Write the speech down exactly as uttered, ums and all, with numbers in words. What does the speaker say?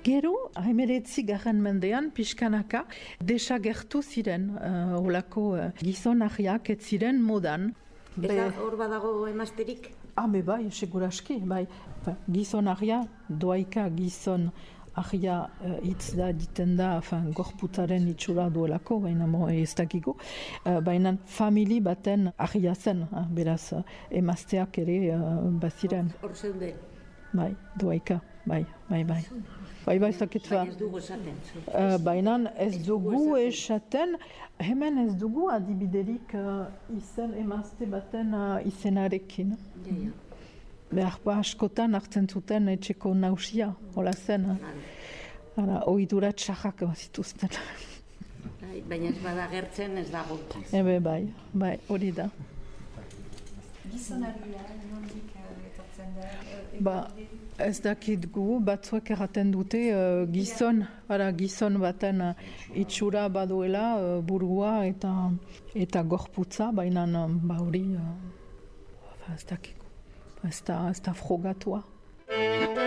Gero, hemeretzi garren mendean, pixkanaka, desagertu ziren, uh, olako uh, gizon ahiak ez ziren modan. Eta hor badago emazterik? Ah, be bai, seguraski, bai. Ba, gizon ahia, doaika gizon ahia uh, hitz da diten da, enfin, gorputzaren itxura duelako, baina mo ez dakiko. Uh, baina famili baten ahia zen, uh, beraz, uh, emazteak ere uh, baziren. Hor zeuden? Bai, doaika, bai, bai, bai. Bai, bai, zaket Baina ez dugu esaten. Uh, baina ez dugu esaten, hemen ez dugu adibiderik uh, izen emazte baten uh, izenarekin. Ja, ja. Behar ba askotan hartzen zuten etxeko nausia, hola zen. Hala, oidura txarrak zituzten. Baina ez bada gertzen ez dago. Ebe bai, bai, hori da. Gizonaria, nondik etortzen da? Ba, ez dakit gu, batzuek erraten dute uh, gizon, ara, gizon baten uh, itxura baduela, uh, burua eta eta gorputza, baina um, ba hori, uh, ez dakit, ez da, ez da frogatua.